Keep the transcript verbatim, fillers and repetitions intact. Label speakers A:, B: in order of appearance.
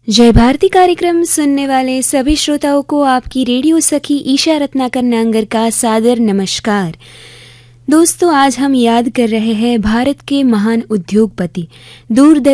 A: जय भारती कार्यक्रम सुनने वाले सभी श्रोताओं को आपकी रेडियो सखी ईशा रत्नाकर नांगर का सादर नमस्कार। दोस्तों, आज हम याद कर रहे हैं भारत के महान उद्योगपति दूरदर्शी